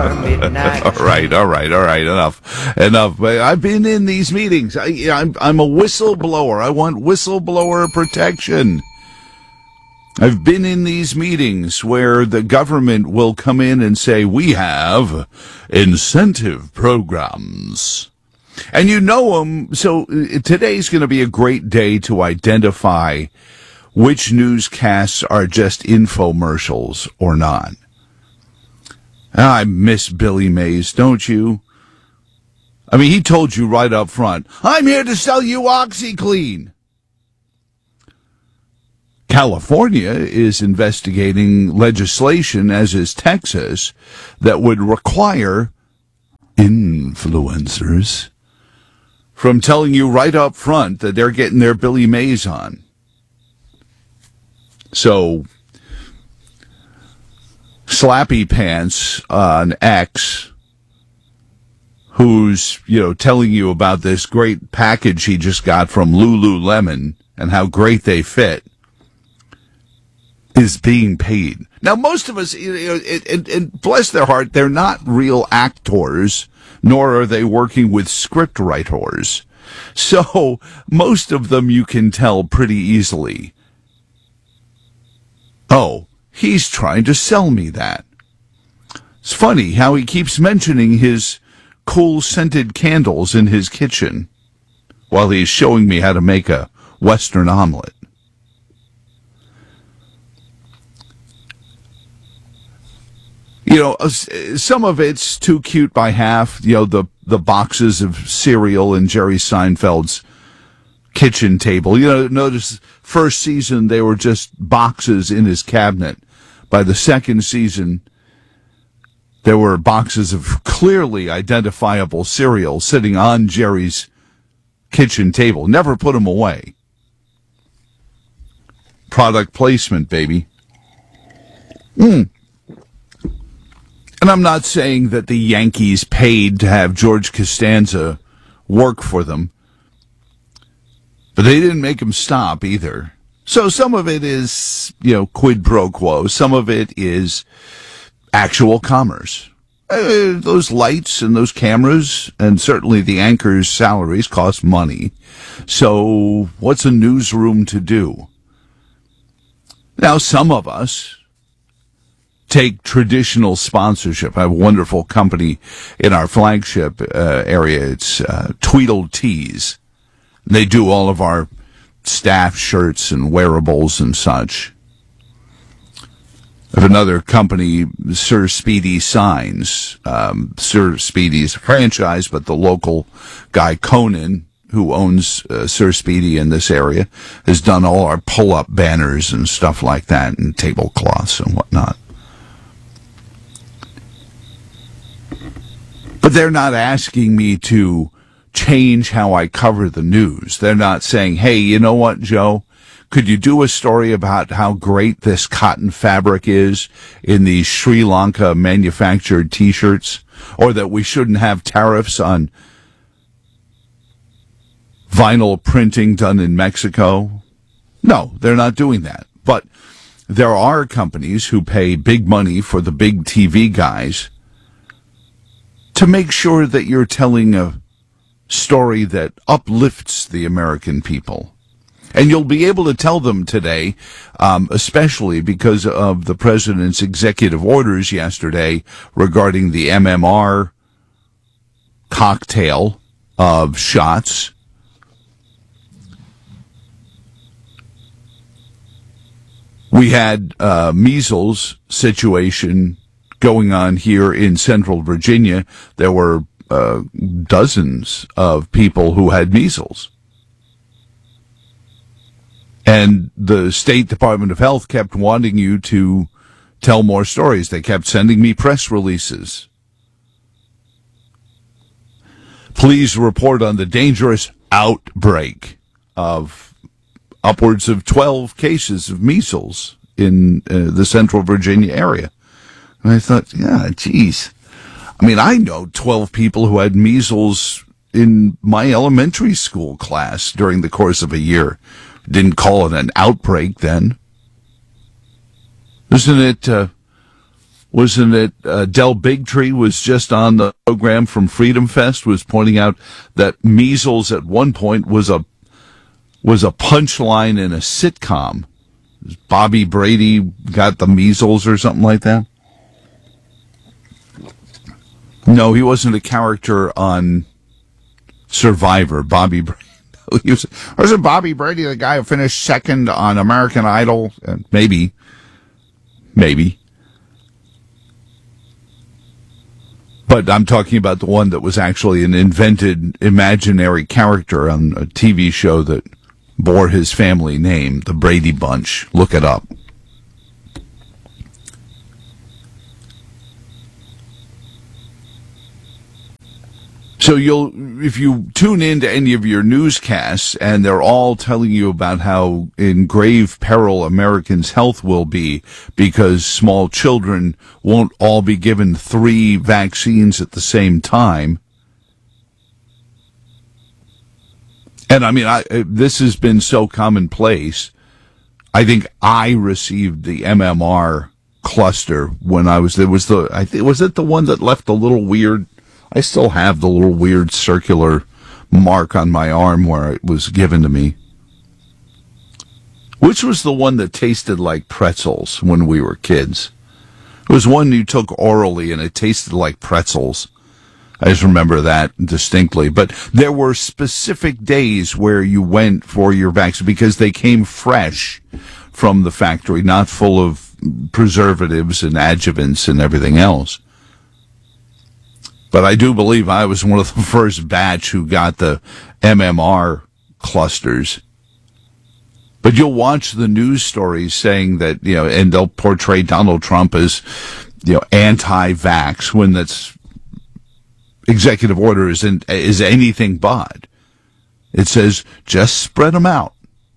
before midnight. All right. Enough. I've been in these meetings. I'm a whistleblower. I want whistleblower protection. I've been in these meetings where the government will come in and say, we have incentive programs. And you know them. So today's going to be a great day to identify which newscasts are just infomercials or not. I miss Billy Mays, don't you? I mean, he told you right up front, I'm here to sell you OxyClean. California is investigating legislation, as is Texas, that would require influencers from telling you right up front that they're getting their Billy Mays on. So, Slappy Pants on X, who's, telling you about this great package he just got from Lululemon and how great they fit, is being paid. Now, most of us, and bless their heart, they're not real actors, nor are they working with script writers. So, most of them you can tell pretty easily. Oh, he's trying to sell me that. It's funny how he keeps mentioning his cool scented candles in his kitchen while he's showing me how to make a Western omelet. Some of it's too cute by half. The boxes of cereal in Jerry Seinfeld's kitchen table. Notice first season they were just boxes in his cabinet. By the second season, there were boxes of clearly identifiable cereal sitting on Jerry's kitchen table. Never put them away. Product placement, baby. And I'm not saying that the Yankees paid to have George Costanza work for them, but they didn't make him stop either. So some of it is, quid pro quo. Some of it is actual commerce. Those lights and those cameras, and certainly the anchors' salaries cost money. So what's a newsroom to do? Now, some of us take traditional sponsorship. I have a wonderful company in our flagship area. It's Tweedletees. They do all of our staff shirts and wearables and such. I have another company, Sir Speedy Signs. Sir Speedy's a franchise, but the local guy, Conan, who owns Sir Speedy in this area, has done all our pull-up banners and stuff like that, and tablecloths and whatnot. But they're not asking me to change how I cover the news. They're not saying, hey, you know what, Joe? Could you do a story about how great this cotton fabric is in these Sri Lanka manufactured T-shirts? Or that we shouldn't have tariffs on vinyl printing done in Mexico? No, they're not doing that. But there are companies who pay big money for the big TV guys to make sure that you're telling a story that uplifts the American people. And you'll be able to tell them today, especially because of the president's executive orders yesterday regarding the MMR cocktail of shots. We had a measles situation going on here in Central Virginia. There were dozens of people who had measles. And the State Department of Health kept wanting you to tell more stories. They kept sending me press releases. Please report on the dangerous outbreak of upwards of 12 cases of measles in the Central Virginia area. And I thought, yeah, geez. I mean, I know 12 people who had measles in my elementary school class during the course of a year. Didn't call it an outbreak then. Isn't it Wasn't it Del Bigtree was just on the program from Freedom Fest, was pointing out that measles at one point was a punchline in a sitcom. Bobby Brady got the measles or something like that. No, he wasn't a character on Survivor. Bobby Brady. Wasn't Bobby Brady the guy who finished second on American Idol? Maybe. But I'm talking about the one that was actually an invented imaginary character on a TV show that bore his family name, the Brady Bunch. Look it up. So if you tune into any of your newscasts and they're all telling you about how in grave peril Americans' health will be because small children won't all be given 3 vaccines at the same time. And I mean, this has been so commonplace. I think I received the MMR cluster when was it the one that left a little weird? I still have the little weird circular mark on my arm where it was given to me. Which was the one that tasted like pretzels when we were kids? It was one you took orally and it tasted like pretzels. I just remember that distinctly. But there were specific days where you went for your vaccine because they came fresh from the factory, not full of preservatives and adjuvants and everything else. But I do believe I was one of the first batch who got the MMR clusters. But you'll watch the news stories saying that, and they'll portray Donald Trump as, anti-vax when that's executive order is anything but. It says just spread them out.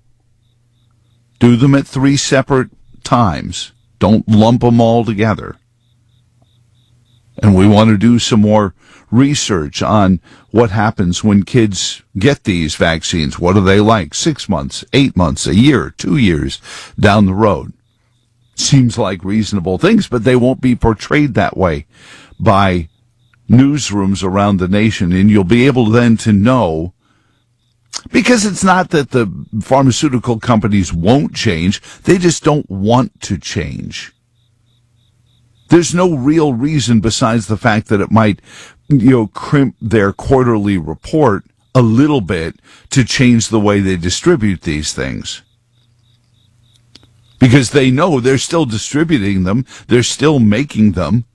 Do them at 3 separate times. Don't lump them all together. And we want to do some more research on what happens when kids get these vaccines. What are they like 6 months, 8 months, a year, 2 years down the road? Seems like reasonable things, but they won't be portrayed that way by newsrooms around the nation. And you'll be able then to know, because it's not that the pharmaceutical companies won't change, they just don't want to change. There's no real reason besides the fact that it might, crimp their quarterly report a little bit to change the way they distribute these things. Because they know they're still distributing them, they're still making them.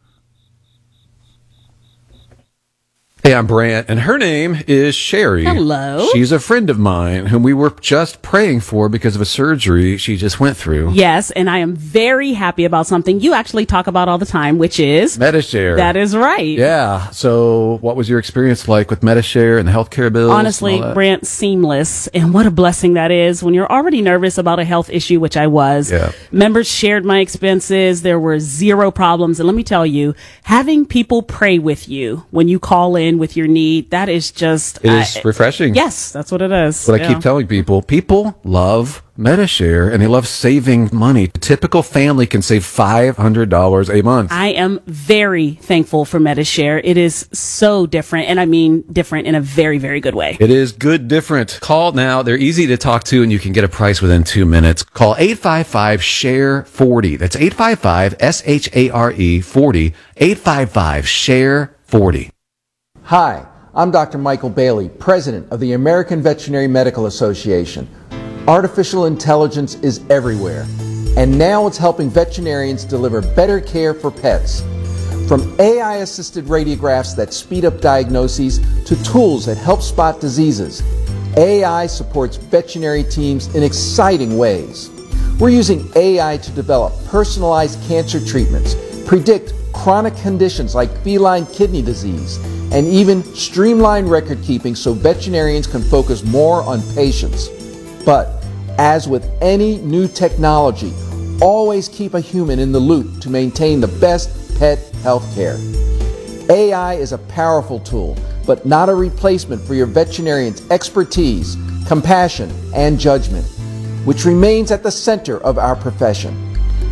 Hey, I'm Brant, and her name is Sherry. Hello. She's a friend of mine whom we were just praying for because of a surgery she just went through. Yes, and I am very happy about something you actually talk about all the time, which is Medi-Share. That is right. Yeah. So what was your experience like with Medi-Share and the healthcare bills? Honestly, Brant, seamless. And what a blessing that is when you're already nervous about a health issue, which I was. Yeah. Members shared my expenses. There were 0 problems. And let me tell you, having people pray with you when you call in with your need, that is just... It is refreshing. Yes, that's what it is. What I keep telling people love Medi-Share, and they love saving money. A typical family can save $500 a month. I am very thankful for Medi-Share. It is so different, and I mean different in a very, very good way. It is good different. Call now. They're easy to talk to, and you can get a price within 2 minutes. Call 855-SHARE-40. That's 855-SHARE-40. 855-SHARE-40. Hi, I'm Dr. Michael Bailey, President of the American Veterinary Medical Association. Artificial intelligence is everywhere, and now it's helping veterinarians deliver better care for pets. From AI-assisted radiographs that speed up diagnoses to tools that help spot diseases, AI supports veterinary teams in exciting ways. We're using AI to develop personalized cancer treatments, predict chronic conditions like feline kidney disease, and even streamline record keeping so veterinarians can focus more on patients. But as with any new technology, always keep a human in the loop to maintain the best pet health care. AI is a powerful tool, but not a replacement for your veterinarian's expertise, compassion, and judgment, which remains at the center of our profession.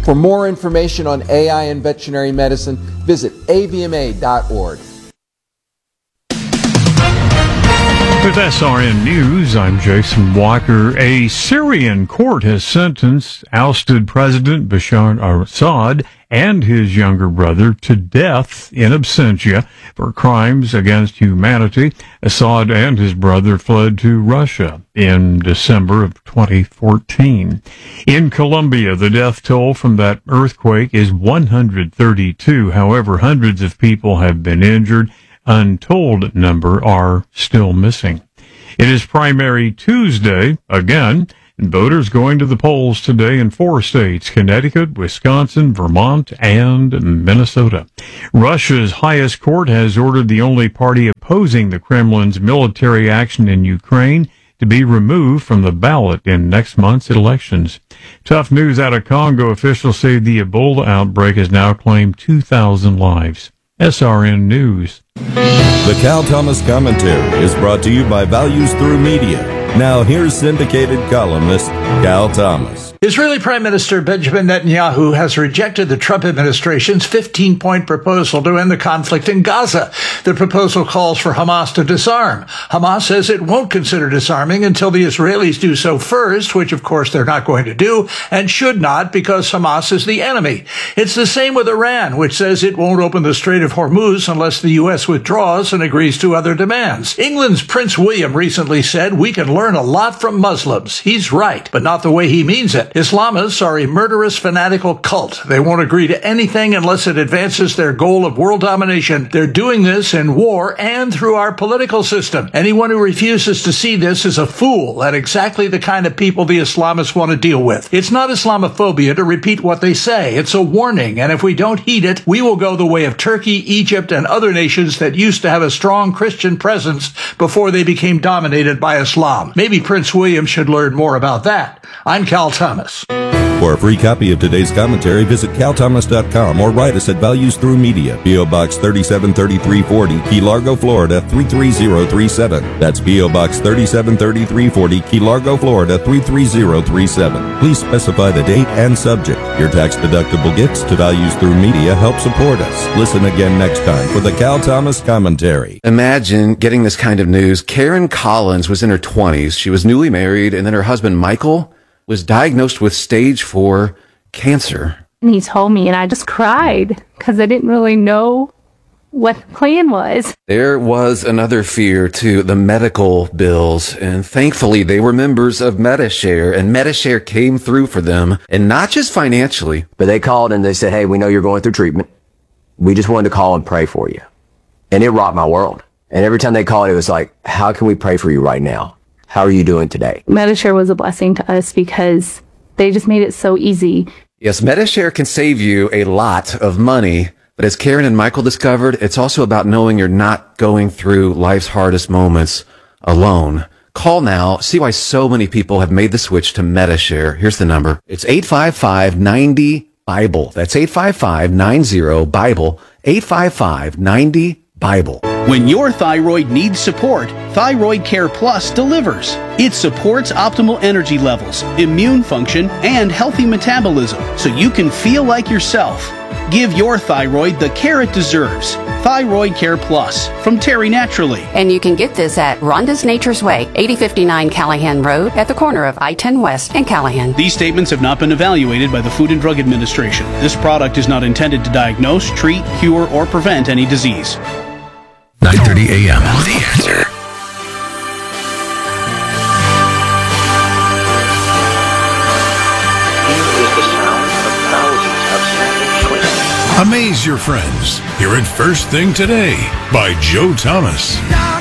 For more information on AI and veterinary medicine, visit avma.org. With SRN News, I'm Jason Walker. A Syrian court has sentenced ousted President Bashar al-Assad and his younger brother to death in absentia for crimes against humanity. Assad and his brother fled to Russia in December of 2014. In Colombia, the death toll from that earthquake is 132. However, hundreds of people have been injured. Untold number are still missing. It is Primary Tuesday again, and voters going to the polls today in 4 states: Connecticut, Wisconsin, Vermont, and Minnesota. Russia's highest court has ordered the only party opposing the Kremlin's military action in Ukraine to be removed from the ballot in next month's elections. Tough news out of Congo. Officials say the Ebola outbreak has now claimed 2,000 lives. SRN News. The Cal Thomas Commentary is brought to you by Values Through Media. Now here's syndicated columnist Cal Thomas. Israeli Prime Minister Benjamin Netanyahu has rejected the Trump administration's 15-point proposal to end the conflict in Gaza. The proposal calls for Hamas to disarm. Hamas says it won't consider disarming until the Israelis do so first, which of course they're not going to do and should not because Hamas is the enemy. It's the same with Iran, which says it won't open the Strait of Hormuz unless the U.S. withdraws and agrees to other demands. England's Prince William recently said we can learn a lot from Muslims. He's right, but not the way he means it. Islamists are a murderous, fanatical cult. They won't agree to anything unless it advances their goal of world domination. They're doing this in war and through our political system. Anyone who refuses to see this is a fool and exactly the kind of people the Islamists want to deal with. It's not Islamophobia to repeat what they say. It's a warning, and if we don't heed it, we will go the way of Turkey, Egypt, and other nations that used to have a strong Christian presence before they became dominated by Islam. Maybe Prince William should learn more about that. I'm Cal Thomas. For a free copy of today's commentary, visit calthomas.com or write us at Values Through Media, P.O. Box 373340, Key Largo, Florida 33037. That's P.O. Box 373340, Key Largo, Florida 33037. Please specify the date and subject. Your tax-deductible gifts to Values Through Media help support us. Listen again next time for the Cal Thomas Commentary. Imagine getting this kind of news. Karen Collins was in her 20s. She was newly married, and then her husband, Michael, was diagnosed with stage 4 cancer. And he told me, and I just cried because I didn't really know what the plan was. There was another fear, too, the medical bills. And thankfully, they were members of Medi-Share, and Medi-Share came through for them, and not just financially. But they called and they said, hey, we know you're going through treatment. We just wanted to call and pray for you. And it rocked my world. And every time they called, it was like, how can we pray for you right now? How are you doing today? Medi-Share was a blessing to us because they just made it so easy. Yes, Medi-Share can save you a lot of money, but as Karen and Michael discovered, it's also about knowing you're not going through life's hardest moments alone. Call now. See why so many people have made the switch to Medi-Share. Here's the number. It's 855-90-BIBLE. That's 855-90-BIBLE. 855-90-BIBLE. When your thyroid needs support, Thyroid Care Plus delivers. It supports optimal energy levels, immune function, and healthy metabolism so you can feel like yourself. Give your thyroid the care it deserves. Thyroid Care Plus from Terry Naturally. And you can get this at Rhonda's Nature's Way, 8059 Callahan Road at the corner of I-10 West and Callahan. These statements have not been evaluated by the Food and Drug Administration. This product is not intended to diagnose, treat, cure, or prevent any disease. 9:30 a.m. The Answer. Amaze your friends. Hear it first thing today by Joe Thomas.